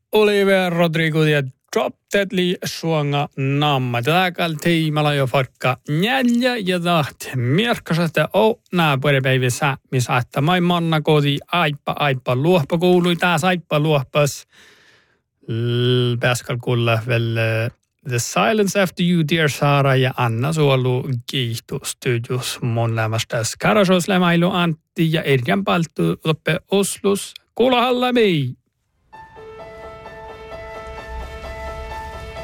Olivia Rodrigo ja Drop Deadly suonga namma. Tällä tiimalla jo farkka njälja ja taht mierkkasesta nää puolipäivissä, missä että mai manna koti aipa luohpa kuului taas aipa luohpas. Pääskal kuulla vel The Silence After You, Dear Sara ja Anna Suolu kiihtu studios mun lämmästäs. Karasoslämäilu Antti ja Erjan Palttu loppe Oslus. Kuulahalla mei!